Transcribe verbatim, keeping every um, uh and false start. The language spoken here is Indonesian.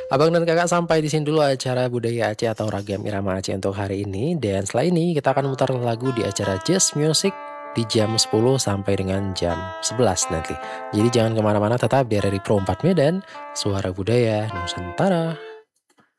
Abang dan Kakak sampai di sini dulu acara budaya Aceh atau ragam irama Aceh untuk hari ini. Dan setelah ini kita akan mutar lagu di acara Jazz Music di jam sepuluh sampai dengan jam sebelas nanti. Jadi jangan kemana-mana, tetap di R R I Pro empat Medan, Suara Budaya Nusantara.